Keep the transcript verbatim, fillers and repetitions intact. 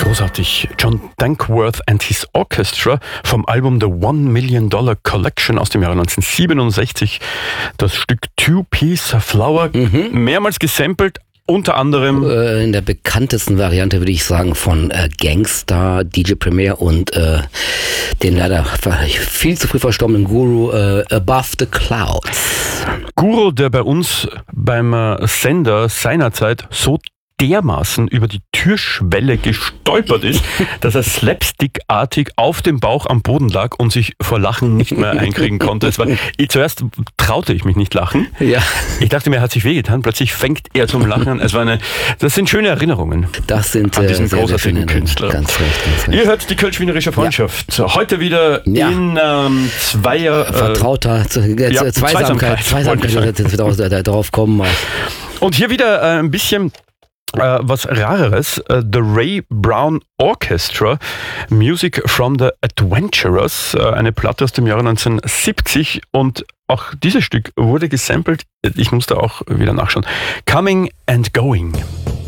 Großartig. John Dankworth and his Orchestra vom Album The One Million Dollar Collection aus dem Jahre neunzehnhundertsiebenundsechzig. Das Stück Two Piece Flower, mhm. mehrmals gesampelt, unter anderem... Äh, in der bekanntesten Variante würde ich sagen von äh, Gangstar, D J Premier und äh, den leider viel zu früh verstorbenen Guru äh, Above the Clouds. Guru, der bei uns beim äh, Sender seinerzeit so dermaßen über die Türschwelle gestolpert ist, dass er slapstickartig auf dem Bauch am Boden lag und sich vor Lachen nicht mehr einkriegen konnte. Es war, ich, zuerst traute ich mich nicht lachen. Ja. Ich dachte mir, er hat sich wehgetan. Plötzlich fängt er zum Lachen an. Es war eine, das sind schöne Erinnerungen. Das sind an diesen äh, sehr, großartigen sehr Künstler. Ganz recht, ganz recht. Ihr hört die Kölsch-Wienerische Freundschaft. Ja. Heute wieder ja. in ähm, Zweier... Äh, Vertrauter äh, ja, Zweisamkeit. Zweisamkeit, Zweisamkeit darauf kommen. Und hier wieder äh, ein bisschen... Uh, was Rareres, uh, The Ray Brown Orchestra, Music from the Adventurers, uh, eine Platte aus dem Jahre neunzehnhundertsiebzig, und auch dieses Stück wurde gesampelt, ich musste auch wieder nachschauen, Coming and Going.